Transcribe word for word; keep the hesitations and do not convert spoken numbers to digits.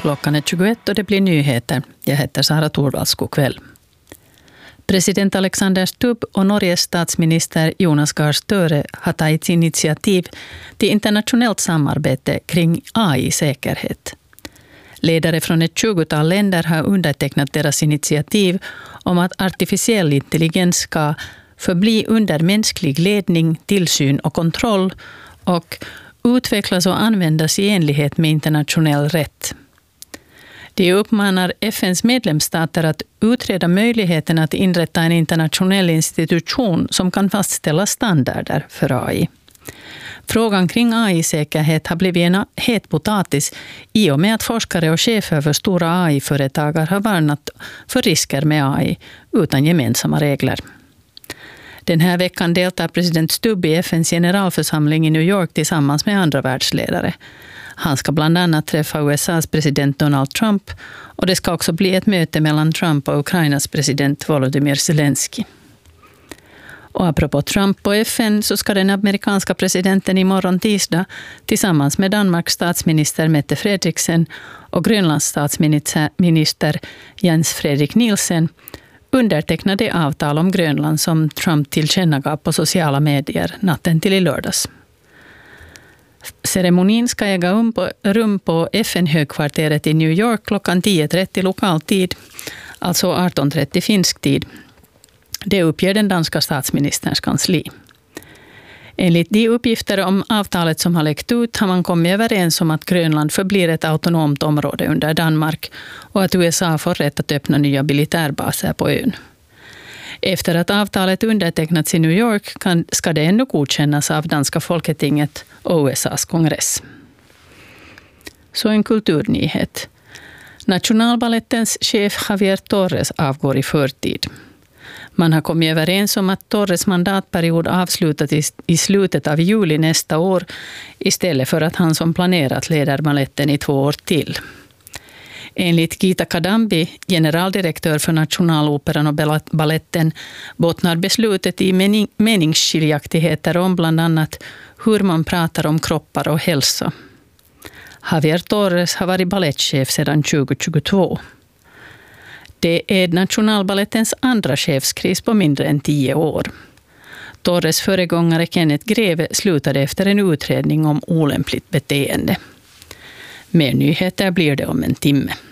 Klockan är tjugoett och det blir nyheter. Jag heter Sara Torvalds. God kväll. President Alexander Stubb och Norges statsminister Jonas Gahr Støre har tagit initiativ till internationellt samarbete kring A I-säkerhet. Ledare från ett tjugotal länder har undertecknat deras initiativ om att artificiell intelligens ska förbli under mänsklig ledning, tillsyn och kontroll och utvecklas och användas i enlighet med internationell rätt. De uppmanar F N:s medlemsstater att utreda möjligheten att inrätta en internationell institution som kan fastställa standarder för A I. Frågan kring A I-säkerhet har blivit en het potatis i och med att forskare och chefer för stora A I-företag har varnat för risker med A I utan gemensamma regler. Den här veckan deltar president Stubb i F N:s generalförsamling i New York tillsammans med andra världsledare. Han ska bland annat träffa U S A:s president Donald Trump och det ska också bli ett möte mellan Trump och Ukrainas president Volodymyr Zelensky. Och apropå Trump och F N så ska den amerikanska presidenten imorgon tisdag tillsammans med Danmarks statsminister Mette Frederiksen och Grönlands statsminister Jens Frederik Nielsen underteckna det avtal om Grönland som Trump tillkännagav på sociala medier natten till i lördags. Ceremonin ska äga rum på F N-högkvarteret i New York klockan tio trettio lokal tid, alltså arton trettio finsk tid. Det uppger den danska statsministerns kansli. Enligt de uppgifter om avtalet som har läckt ut har man kommit överens om att Grönland förblir ett autonomt område under Danmark och att U S A får rätt att öppna nya militärbaser på ön. Efter att avtalet undertecknats i New York kan, ska det ännu godkännas av danska folketinget och U S A:s kongress. Så en kulturnyhet. Nationalballettens chef Javier Torres avgår i förtid. Man har kommit överens om att Torres mandatperiod avslutas i, i slutet av juli nästa år istället för att han som planerat leder balletten i två år till. Enligt Gita Kadambi, generaldirektör för Nationaloperan och balletten, bottnar beslutet i mening, meningsskiljaktigheter om bland annat hur man pratar om kroppar och hälsa. Javier Torres har varit ballettchef sedan tjugo tjugotvå. Det är Nationalballettens andra chefskris på mindre än tio år. Torres föregångare Kenneth Greve slutade efter en utredning om olämpligt beteende. Mer nyheter blir det om en timme.